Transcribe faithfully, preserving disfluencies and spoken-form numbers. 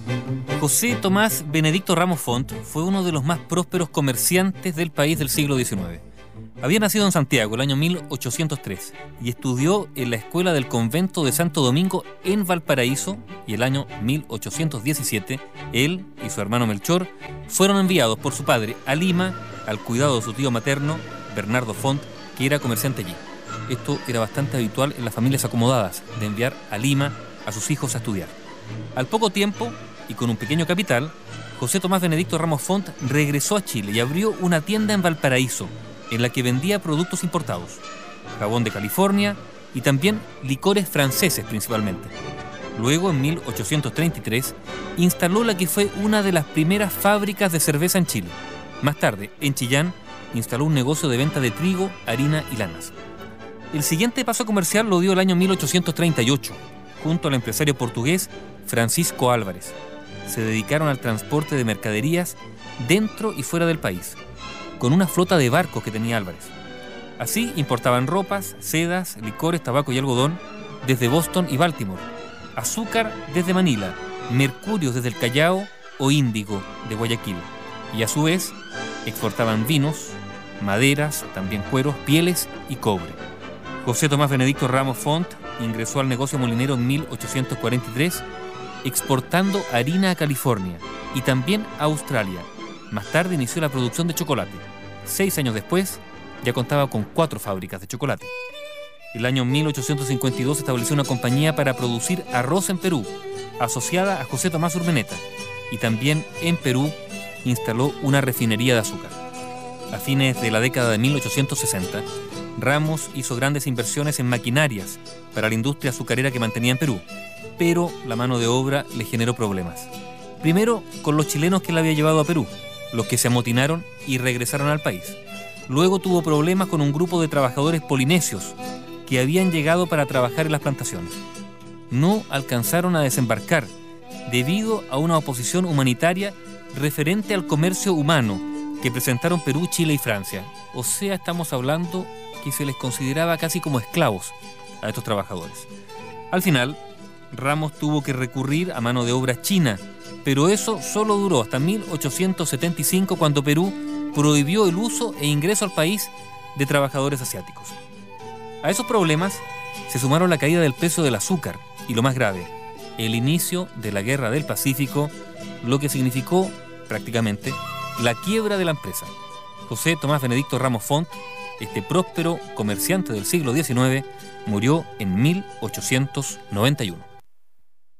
José Tomás Benedicto Ramos Font fue uno de los más prósperos comerciantes del país del siglo diecinueve. Había nacido en Santiago el año mil ochocientos tres y estudió en la escuela del convento de Santo Domingo en Valparaíso, y el año mil ochocientos diecisiete él y su hermano Melchor fueron enviados por su padre a Lima al cuidado de su tío materno, Bernardo Font, que era comerciante allí. Esto era bastante habitual en las familias acomodadas, de enviar a Lima a sus hijos a estudiar. Al poco tiempo, y con un pequeño capital, José Tomás Benedicto Ramos Font regresó a Chile y abrió una tienda en Valparaíso, en la que vendía productos importados, jabón de California y también licores franceses principalmente. Luego, en mil ochocientos treinta y tres, instaló la que fue una de las primeras fábricas de cerveza en Chile. Más tarde, en Chillán, instaló un negocio de venta de trigo, harina y lanas. El siguiente paso comercial lo dio el año mil ochocientos treinta y ocho, junto al empresario portugués Francisco Álvarez. Se dedicaron al transporte de mercaderías dentro y fuera del país, con una flota de barcos que tenía Álvarez. Así importaban ropas, sedas, licores, tabaco y algodón desde Boston y Baltimore, azúcar desde Manila, mercurio desde el Callao o índigo de Guayaquil. Y a su vez exportaban vinos, maderas, también cueros, pieles y cobre. José Tomás Benedicto Ramos Font ingresó al negocio molinero en mil ochocientos cuarenta y tres, exportando harina a California y también a Australia. Más tarde inició la producción de chocolate. Seis años después, ya contaba con cuatro fábricas de chocolate. El año mil ochocientos cincuenta y dos estableció una compañía para producir arroz en Perú, asociada a José Tomás Urmeneta, y también en Perú instaló una refinería de azúcar. A fines de la década de mil ochocientos sesenta, Ramos hizo grandes inversiones en maquinarias para la industria azucarera que mantenía en Perú, pero la mano de obra le generó problemas. Primero, con los chilenos que la había llevado a Perú, los que se amotinaron y regresaron al país. Luego tuvo problemas con un grupo de trabajadores polinesios que habían llegado para trabajar en las plantaciones. No alcanzaron a desembarcar debido a una oposición humanitaria referente al comercio humano que presentaron Perú, Chile y Francia. O sea, estamos hablando que se les consideraba casi como esclavos a estos trabajadores. Al final, Ramos tuvo que recurrir a mano de obra china, pero eso solo duró hasta mil ochocientos setenta y cinco, cuando Perú prohibió el uso e ingreso al país de trabajadores asiáticos. A esos problemas se sumaron la caída del precio del azúcar y, lo más grave, el inicio de la Guerra del Pacífico, lo que significó prácticamente la quiebra de la empresa. José Tomás Benedicto Ramos Font, este próspero comerciante del siglo diecinueve, murió en mil ochocientos noventa y uno.